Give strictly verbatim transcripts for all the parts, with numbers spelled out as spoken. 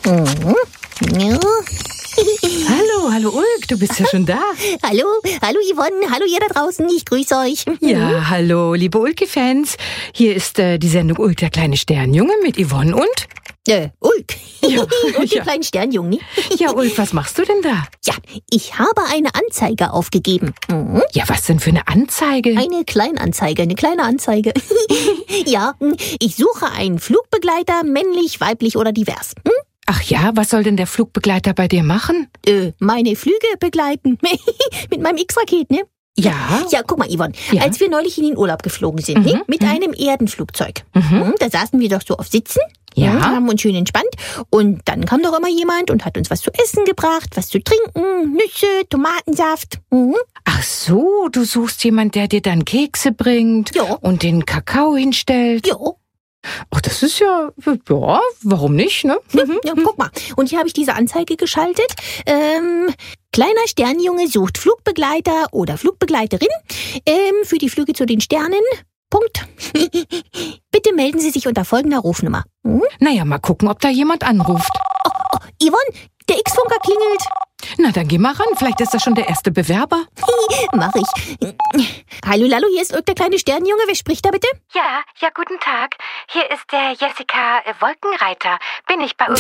Mhm. Ja. Hallo, hallo Ulk, du bist ja schon da. Hallo, hallo Yvonne, hallo ihr da draußen, ich grüße euch. Ja, hallo, liebe Ulke-Fans. Hier ist äh, die Sendung Ulk, der kleine Sternjunge mit Yvonne und... Äh, Ulk. Ja, und die ja. kleinen Sternjungen, ne? Ja, Ulk, was machst du denn da? Ja, ich habe eine Anzeige aufgegeben. Mhm. Ja, was denn für eine Anzeige? Eine Kleinanzeige, eine kleine Anzeige. Ja, ich suche einen Flugbegleiter, männlich, weiblich oder divers. Hm? Ach ja, was soll denn der Flugbegleiter bei dir machen? Äh, meine Flüge begleiten. Mit meinem X-Raket, ne? Ja? Ja, guck mal, Yvonne, Ja. als wir neulich in den Urlaub geflogen sind, Mhm, ne? Mit mhm. einem Erdenflugzeug. Mhm. Hm, Da saßen wir doch so auf Sitzen. Ja. hm, Haben uns schön entspannt. Und dann kam doch immer jemand und hat uns was zu essen gebracht, was zu trinken, Nüsse, Tomatensaft. Mhm. Ach so, du suchst jemand, der dir dann Kekse bringt Ja. und den Kakao hinstellt. Jo. Ach, das ist ja, ja, warum nicht, ne? Mhm. Ja, guck mal. Und hier habe ich diese Anzeige geschaltet. Ähm, kleiner Sternjunge sucht Flugbegleiter oder Flugbegleiterin ähm, für die Flüge zu den Sternen. Punkt. Bitte melden Sie sich unter folgender Rufnummer. Hm? Naja, mal gucken, ob da jemand anruft. Oh, Yvonne, der X-Funker klingelt. Na, dann geh mal ran, vielleicht ist das schon der erste Bewerber. Mach ich. Hallo, Lalo, hier ist Ulk, der kleine Sternjunge. Wer spricht da bitte? Ja, ja, guten Tag. Hier ist der Jessica äh, Wolkenreiter. Bin ich bei uns?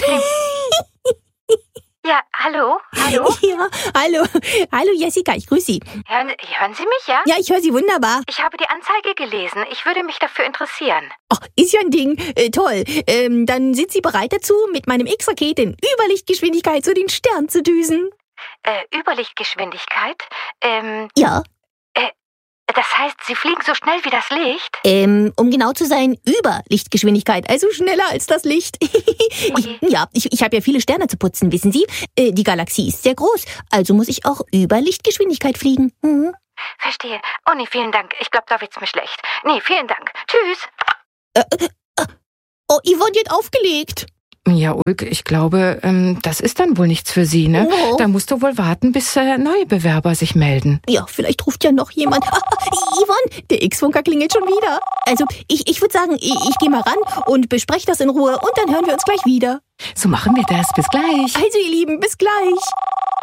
Ja, hallo? Hallo? Ja, hallo. Hallo, Jessica, ich grüße Sie. Hören, hören Sie mich, ja? Ja, ich höre Sie wunderbar. Ich habe die Anzeige gelesen. Ich würde mich dafür interessieren. Oh, ist ja ein Ding. Äh, toll. Ähm, dann sind Sie bereit dazu, mit meinem X-Raket in Überlichtgeschwindigkeit zu den Sternen zu düsen? Äh, Überlichtgeschwindigkeit? Ähm, Ja. das heißt, Sie fliegen so schnell wie das Licht? Ähm, um genau zu sein, über Lichtgeschwindigkeit, also schneller als das Licht. ich, ja, ich, ich habe ja viele Sterne zu putzen, wissen Sie? Äh, die Galaxie ist sehr groß, also muss ich auch über Lichtgeschwindigkeit fliegen. Mhm. Verstehe. Oh nee, vielen Dank. Ich glaube, da wird's mir schlecht. Nee, vielen Dank. Tschüss. Oh, Yvonne die hat aufgelegt. Ja, Ulk, ich glaube, ähm, das ist dann wohl nichts für Sie, ne? Oh. Da musst du wohl warten, bis äh, neue Bewerber sich melden. Ja, vielleicht ruft ja noch jemand. Ah, ah, Yvonne, der X-Funker klingelt schon wieder. Also, ich, ich würde sagen, ich, ich gehe mal ran und bespreche das in Ruhe und dann hören wir uns gleich wieder. So machen wir das. Bis gleich. Also, ihr Lieben, bis gleich.